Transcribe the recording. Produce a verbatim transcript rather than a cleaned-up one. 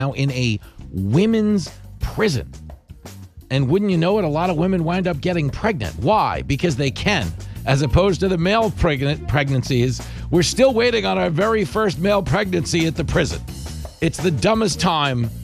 now in a women's prison. And wouldn't you know it, a lot of women wind up getting pregnant. Why? Because they can, as opposed to the male pregnant pregnancies. We're still waiting on our very first male pregnancy at the prison. It's the dumbest time